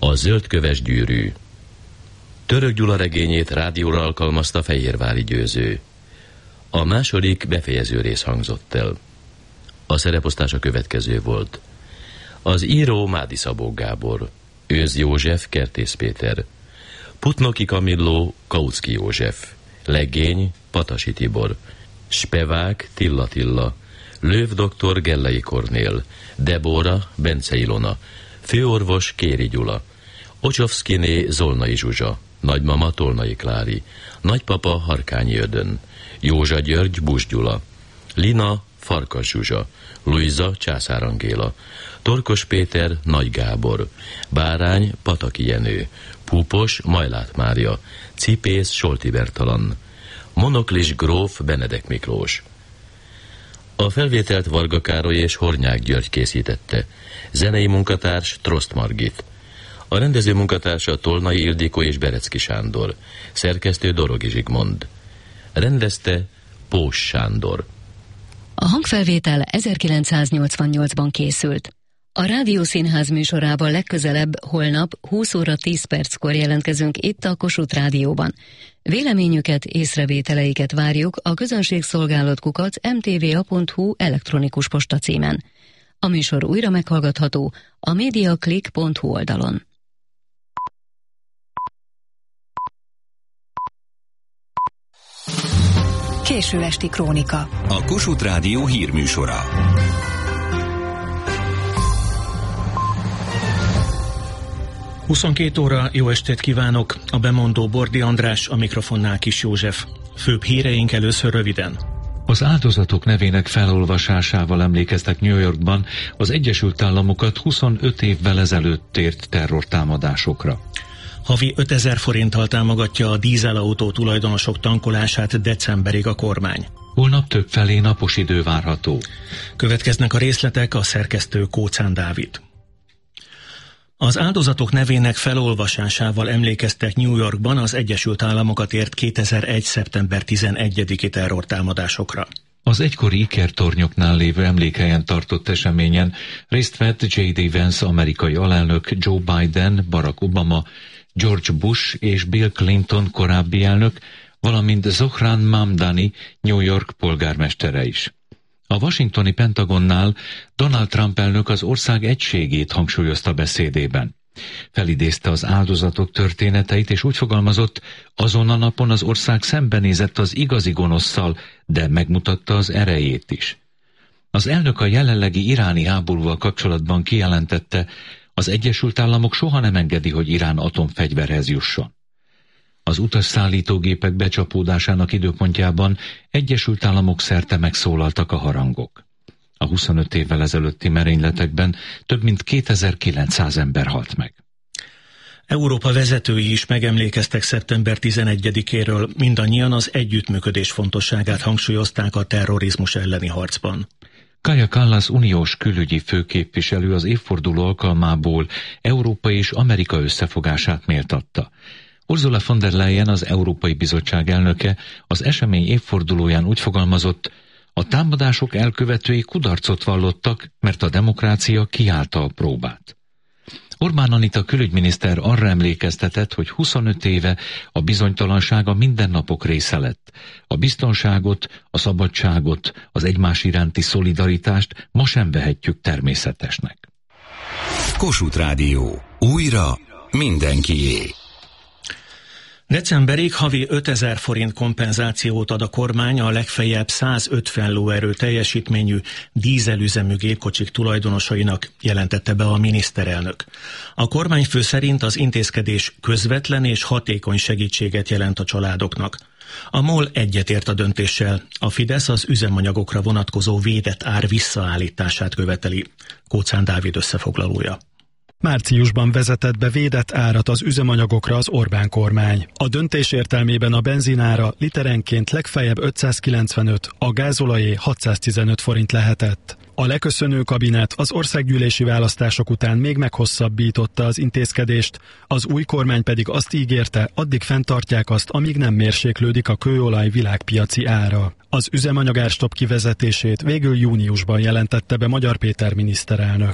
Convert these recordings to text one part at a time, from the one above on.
A zöldköves gyűrű. Török Gyula regényét rádióra alkalmazta Fehérvári Győző. A második befejező rész hangzott el. A szereposztás a következő volt. Az író Mádi Szabó Gábor, Őz József, Kertész Péter, Putnoki Kamilló, Kautsky József, legény Patasi Tibor, spevák Tilla Tilla, Löv doktor Gellei Kornél, Debóra Bence Ilona, főorvos Kéri Gyula, Ocsovszkiné Zolnai Zsuzsa, nagymama Tolnai Klári, nagypapa Harkányi Ödön, Józsa György Busz Gyula, Lina Farkas Zsuzsa, Luisa Császár Angéla, Torkos Péter Nagy Gábor, Bárány Pataki Jenő, Púpos Majlát Mária, Cipész Solti Bertalan, Monoklis gróf Benedek Miklós. A felvételt Varga Károly és Hornyák György készítette, zenei munkatárs Troszt Margit. A rendező munkatársa Tolnai Ildikó és Berecki Sándor, szerkesztő Dorogi Zsigmond. Rendezte Pós Sándor. A hangfelvétel 1988-ban készült. A Rádiószínház műsorában legközelebb holnap 20 óra 10 perckor jelentkezünk itt a Kossuth Rádióban. Véleményüket, észrevételeiket várjuk a közönségszolgálat@mtva.hu elektronikus postacímen. A műsor újra meghallgatható a mediaclick.hu oldalon. Késő esti krónika. A Kossuth Rádió hírműsora. Huszonkettő óra, jó estét kívánok! A bemondó Bordi András, a mikrofonnál Kis József. Főbb híreink először röviden. Az áldozatok nevének felolvasásával emlékeztek New Yorkban az Egyesült Államokat 25 évvel ezelőtt ért terrortámadásokra. Havi 5000 forinttal támogatja a dízelautó tulajdonosok tankolását decemberig a kormány. Holnap többfelé napos idő várható. Következnek a részletek, a szerkesztő Kóczán Dávid. Az áldozatok nevének felolvasásával emlékeztek New Yorkban az Egyesült Államokat ért 2001. szeptember 11-i terrortámadásokra. Az egykori ikertornyoknál lévő emlékhelyen tartott eseményen részt vett J.D. Vance amerikai alelnök, Joe Biden, Barack Obama, George Bush és Bill Clinton korábbi elnök, valamint Zohran Mamdani, New York polgármestere is. A washingtoni Pentagonnál Donald Trump elnök az ország egységét hangsúlyozta beszédében. Felidézte az áldozatok történeteit, és úgy fogalmazott, azon a napon az ország szembenézett az igazi gonoszszal, de megmutatta az erejét is. Az elnök a jelenlegi iráni háborúval kapcsolatban kijelentette, az Egyesült Államok soha nem engedi, hogy Irán atomfegyverhez jusson. Az utasszállítógépek becsapódásának időpontjában Egyesült Államok szerte megszólaltak a harangok. A 25 évvel ezelőtti merényletekben több mint 2900 ember halt meg. Európa vezetői is megemlékeztek szeptember 11-éről, mindannyian az együttműködés fontosságát hangsúlyozták a terrorizmus elleni harcban. Kaja Kallas uniós külügyi főképviselő az évforduló alkalmából Európa és Amerika összefogását méltatta. Ursula von der Leyen, az Európai Bizottság elnöke, az esemény évfordulóján úgy fogalmazott, a támadások elkövetői kudarcot vallottak, mert a demokrácia kiállta a próbát. Orbán Anita külügyminiszter arra emlékeztetett, hogy 25 éve a bizonytalanság a mindennapok része lett. A biztonságot, a szabadságot, az egymás iránti szolidaritást ma sem vehetjük természetesnek. Kossuth Rádió. Újra mindenkié. Decemberig havi 5000 forint kompenzációt ad a kormány a legfeljebb 150 lóerő teljesítményű dízelüzemű gépkocsik tulajdonosainak, jelentette be a miniszterelnök. A kormányfő szerint az intézkedés közvetlen és hatékony segítséget jelent a családoknak. A MOL egyetért a döntéssel, a Fidesz az üzemanyagokra vonatkozó védett ár visszaállítását követeli. Kóczán Dávid összefoglalója. Márciusban vezetett be védett árat az üzemanyagokra az Orbán kormány. A döntés értelmében a benzinára literenként legfeljebb 595, a gázolajé 615 forint lehetett. A leköszönő kabinet az országgyűlési választások után még meghosszabbította az intézkedést, az új kormány pedig azt ígérte, addig fenntartják azt, amíg nem mérséklődik a kőolaj világpiaci ára. Az üzemanyagárstopp kivezetését végül júniusban jelentette be Magyar Péter miniszterelnök.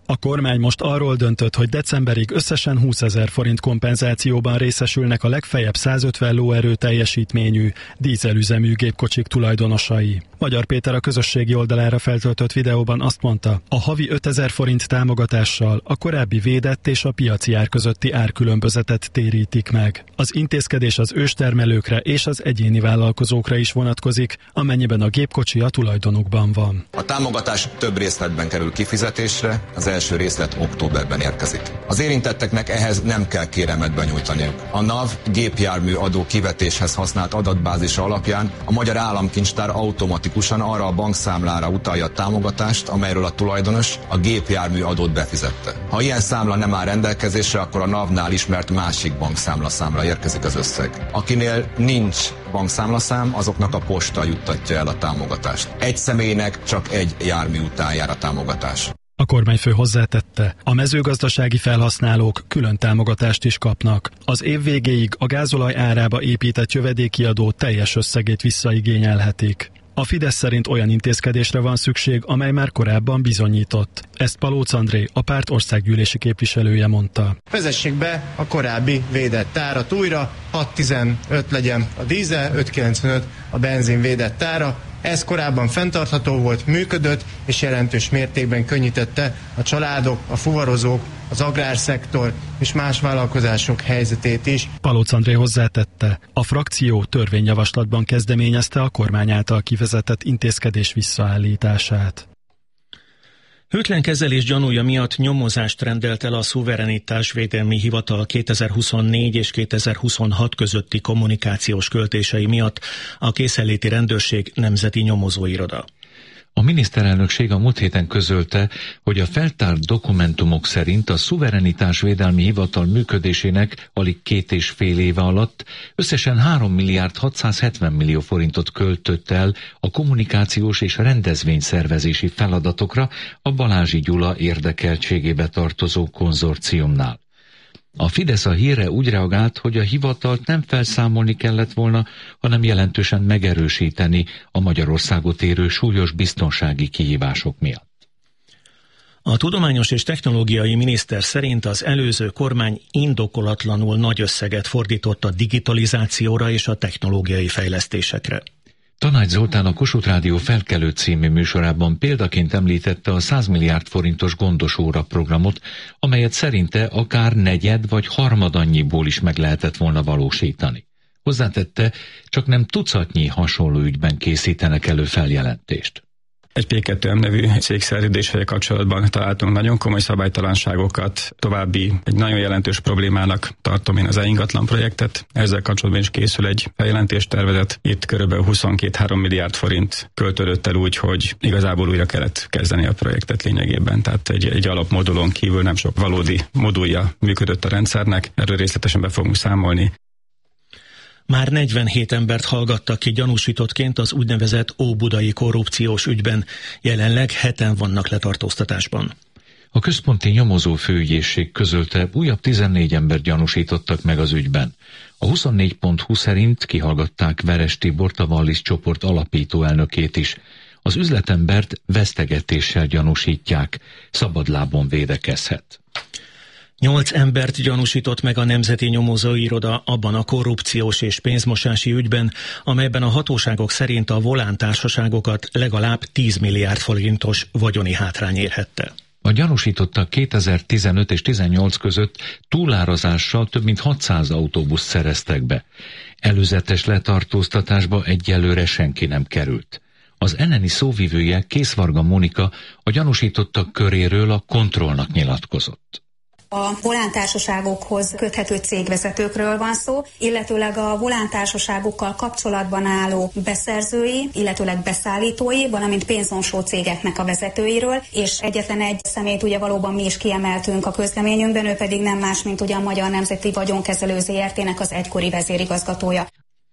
A kormány most arról döntött, hogy decemberig összesen 20 000 forint kompenzációban részesülnek a legfeljebb 150 lóerő teljesítményű, dízelüzemű gépkocsik tulajdonosai. Magyar Péter a közösségi oldalára feltöltött videóban azt mondta, a havi 5000 forint támogatással a korábbi védett és a piaci ár közötti árkülönbözetet térítik meg. Az intézkedés az őstermelőkre és az egyéni vállalkozókra is vonatkozik, amennyiben a gépkocsi a tulajdonukban van. A támogatás több részletben kerül kifizetésre, az első részlet októberben érkezik. Az érintetteknek ehhez nem kell kéremet benyújtaniuk. A NAV gépjármű adó kivetéshez használt adatbázisa alapján a Magyar Államkincstár automatikusan arra a bankszámlára utalja a támogatást, amelyről a tulajdonos a gépjármű adót befizette. Ha ilyen számla nem áll rendelkezésre, akkor a NAV-nál ismert másik bankszámlaszámra érkezik az összeg. Akinél nincs bankszámlaszám, azoknak a posta juttatja el a támogatást. Egy személynek csak egy jármű után jár a támogatás. A kormányfő hozzátette, a mezőgazdasági felhasználók külön támogatást is kapnak. Az év végéig a gázolaj árába épített jövedéki adó teljes összegét visszaigényelhetik. A Fidesz szerint olyan intézkedésre van szükség, amely már korábban bizonyított. Ezt Palóc André, a párt országgyűlési képviselője mondta. Vezessék be a korábbi védett árat újra, 6,15 legyen a dízel, 5,95 a benzin védett ára. Ez korábban fenntartható volt, működött, és jelentős mértékben könnyítette a családok, a fuvarozók, az agrárszektor és más vállalkozások helyzetét is. Palóc André hozzátette, a frakció törvényjavaslatban kezdeményezte a kormány által kivezetett intézkedés visszaállítását. Hűtlen kezelés gyanúja miatt nyomozást rendelt el a Szuverenitásvédelmi Hivatal 2024 és 2026 közötti kommunikációs költései miatt a Készenléti Rendőrség Nemzeti Nyomozóiroda. A miniszterelnökség a múlt héten közölte, hogy a feltárt dokumentumok szerint a Szuverenitásvédelmi Hivatal működésének alig 2,5 éve alatt összesen 3 milliárd 670 millió forintot költött el a kommunikációs és rendezvényszervezési feladatokra a Balázsi Gyula érdekeltségébe tartozó konzorciumnál. A Fidesz a hírre úgy reagált, hogy a hivatalt nem felszámolni kellett volna, hanem jelentősen megerősíteni a Magyarországot érő súlyos biztonsági kihívások miatt. A tudományos és technológiai miniszter szerint az előző kormány indokolatlanul nagy összeget fordított a digitalizációra és a technológiai fejlesztésekre. Tanács Zoltán a Kossuth Rádió Felkelő című műsorában példaként említette a 100 milliárd forintos gondosóra programot, amelyet szerinte akár negyed vagy harmadannyiból is meg lehetett volna valósítani. Hozzátette, csak nem tucatnyi hasonló ügyben készítenek elő feljelentést. Egy P2M nevű cégszerződéssel kapcsolatban találtunk nagyon komoly szabálytalanságokat. További egy nagyon jelentős problémának tartom én az e-ingatlan projektet. Ezzel kapcsolatban is készül egy feljelentéstervezet. Itt körülbelül 22-3 milliárd forint költődött el úgy, hogy igazából újra kellett kezdeni a projektet lényegében. Tehát egy alapmodulon kívül nem sok valódi modulja működött a rendszernek. Erről részletesen be fogunk számolni. Már 47 embert hallgattak ki gyanúsítottként az úgynevezett óbudai korrupciós ügyben. Jelenleg 7-en vannak letartóztatásban. A központi nyomozó főügyészség közölte, újabb 14 embert gyanúsítottak meg az ügyben. A 24.hu szerint kihallgatták Veres Tibort, a Wallis csoport alapító elnökét is. Az üzletembert vesztegetéssel gyanúsítják, szabadlábon védekezhet. 8 embert gyanúsított meg a Nemzeti Nyomozóiroda abban a korrupciós és pénzmosási ügyben, amelyben a hatóságok szerint a Volán társaságokat legalább 10 milliárd forintos vagyoni hátrány érhette. A gyanúsítottak 2015 és 2018 között túlárazással több mint 600 autóbuszt szereztek be. Előzetes letartóztatásba egyelőre senki nem került. Az NNI szóvivője, Készvarga Mónika a gyanúsítottak köréről a Kontrollnak nyilatkozott. A volántársaságokhoz köthető cégvezetőkről van szó, illetőleg a volántársaságokkal kapcsolatban álló beszerzői, illetőleg beszállítói, valamint pénzmosó cégeknek a vezetőiről, és egyetlen egy személyt ugye valóban mi is kiemeltünk a közleményünkben, ő pedig nem más, mint ugye a Magyar Nemzeti Vagyonkezelő Zrt-nek az egykori vezérigazgatója.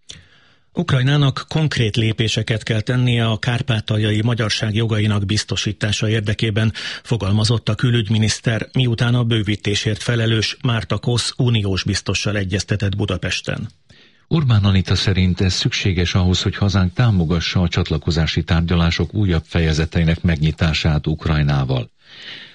Ukrajnának konkrét lépéseket kell tennie a kárpátaljai magyarság jogainak biztosítása érdekében, fogalmazott a külügyminiszter, miután a bővítésért felelős Márta Kosz uniós biztossal egyeztetett Budapesten. Orbán Anita szerint ez szükséges ahhoz, hogy hazánk támogassa a csatlakozási tárgyalások újabb fejezeteinek megnyitását Ukrajnával.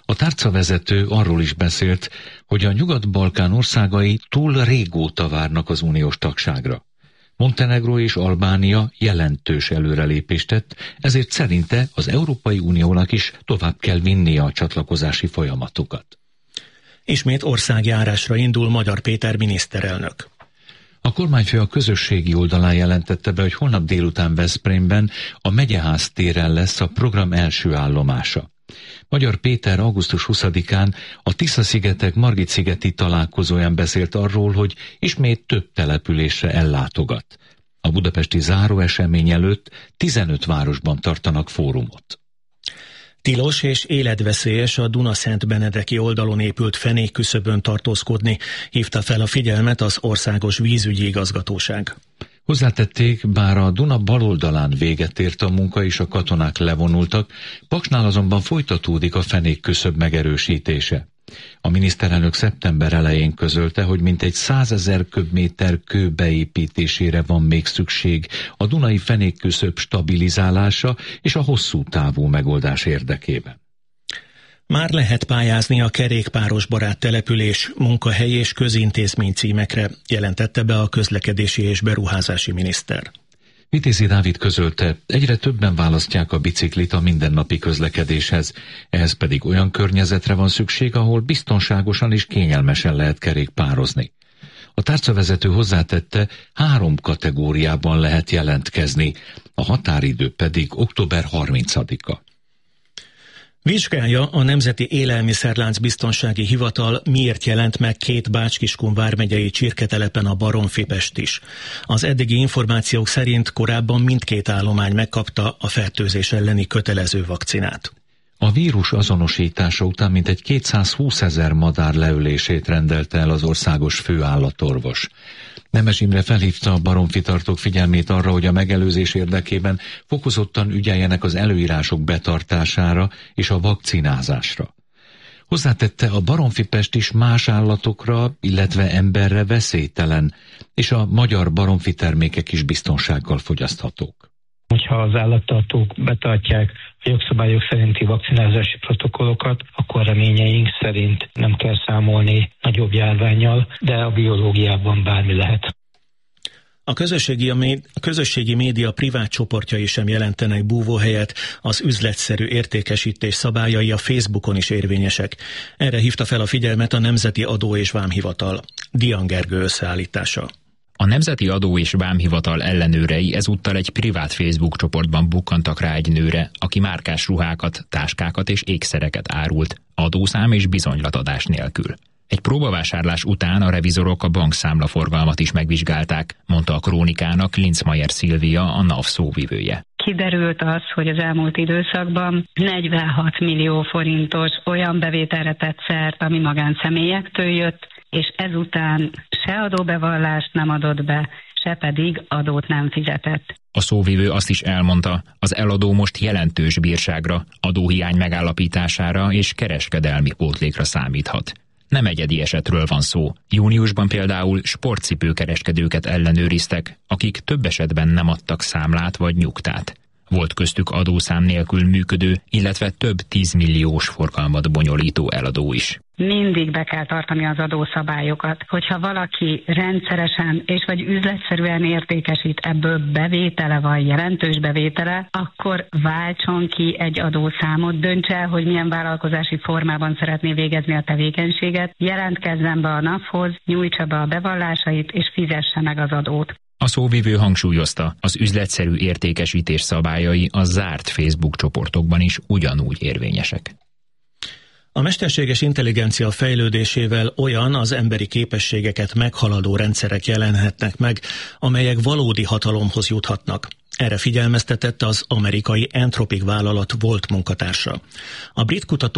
A tárcavezető arról is beszélt, hogy a Nyugat-Balkán országai túl régóta várnak az uniós tagságra. Montenegró és Albánia jelentős előrelépést tett, ezért szerinte az Európai Uniónak is tovább kell vinnie a csatlakozási folyamatokat. Ismét országjárásra indul Magyar Péter miniszterelnök. A kormányfő a közösségi oldalán jelentette be, hogy holnap délután Veszprémben a Megyeház téren lesz a program első állomása. Magyar Péter augusztus 20-án a Tisza-szigetek Margit-szigeti találkozóján beszélt arról, hogy ismét több településre ellátogat. A budapesti záróesemény előtt 15 városban tartanak fórumot. Tilos és életveszélyes a Duna-Szentbenedeki oldalon épült fenékküszöbön tartózkodni, hívta fel a figyelmet az Országos Vízügyi Igazgatóság. Hozzátették, bár a Duna baloldalán véget ért a munka és a katonák levonultak, Paksnál azonban folytatódik a fenékküszöb megerősítése. A miniszterelnök szeptember elején közölte, hogy mintegy 100 000 köbméter kő beépítésére van még szükség a dunai fenékküszöb stabilizálása és a hosszú távú megoldás érdekében. Már lehet pályázni a kerékpáros barát település, munkahely és közintézmény címekre, jelentette be a közlekedési és beruházási miniszter. Vitézi Dávid közölte, egyre többen választják a biciklit a mindennapi közlekedéshez, ehhez pedig olyan környezetre van szükség, ahol biztonságosan és kényelmesen lehet kerékpározni. A tárcavezető hozzátette, 3 kategóriában lehet jelentkezni, a határidő pedig október 30-a. Vizsgálja a Nemzeti Élelmiszerlánc Biztonsági Hivatal, miért jelent meg 2 Bács-Kiskun vármegyei csirketelepen a baromfipest is. Az eddigi információk szerint korábban mindkét állomány megkapta a fertőzés elleni kötelező vakcinát. A vírus azonosítása után mintegy 220 000 madár leölését rendelte el az országos főállatorvos. Nemes Imre felhívta a baromfitartók figyelmét arra, hogy a megelőzés érdekében fokozottan ügyeljenek az előírások betartására és a vakcinázásra. Hozzátette, a baromfipest is más állatokra, illetve emberre veszélytelen, és a magyar baromfi termékek is biztonsággal fogyaszthatók. Hogyha az állattartók betartják a jogszabályok szerinti vakcinázási protokollokat, akkor reményeink szerint nem kell számolni nagyobb járvánnyal, de a biológiában bármi lehet. A közösségi média privát csoportjai sem jelentenek búvóhelyet, az üzletszerű értékesítés szabályai a Facebookon is érvényesek. Erre hívta fel a figyelmet a Nemzeti Adó és Vámhivatal. Dian Gergő összeállítása. A Nemzeti Adó és Vámhivatal ellenőrei ezúttal egy privát Facebook csoportban bukkantak rá egy nőre, aki márkás ruhákat, táskákat és ékszereket árult, adószám és bizonylatadás nélkül. Egy próbavásárlás után a revizorok a bankszámlaforgalmat is megvizsgálták, mondta a Krónikának Linzmeier Szilvia, a NAV szóvivője. Kiderült az, hogy az elmúlt időszakban 46 millió forintos olyan bevételre tett szert, ami magánszemélyektől jött, és ezután se adóbevallást nem adott be, se pedig adót nem fizetett. A szóvivő azt is elmondta, az eladó most jelentős bírságra, adóhiány megállapítására és kereskedelmi pótlékra számíthat. Nem egyedi esetről van szó. Júniusban például sportcipőkereskedőket ellenőriztek, akik több esetben nem adtak számlát vagy nyugtát. Volt köztük adószám nélkül működő, illetve több 10 milliós forgalmat bonyolító eladó is. Mindig be kell tartani az adószabályokat. Hogyha valaki rendszeresen és vagy üzletszerűen értékesít, ebből bevétele van, jelentős bevétele, akkor váltson ki egy adószámot, döntse el, hogy milyen vállalkozási formában szeretné végezni a tevékenységet, jelentkezzen be a NAV-hoz, nyújtsa be a bevallásait és fizesse meg az adót. A szóvivő hangsúlyozta, az üzletszerű értékesítés szabályai a zárt Facebook csoportokban is ugyanúgy érvényesek. A mesterséges intelligencia fejlődésével olyan az emberi képességeket meghaladó rendszerek jelenhetnek meg, amelyek valódi hatalomhoz juthatnak. Erre figyelmeztetett az amerikai Anthropic vállalat volt munkatársa. A brit kutató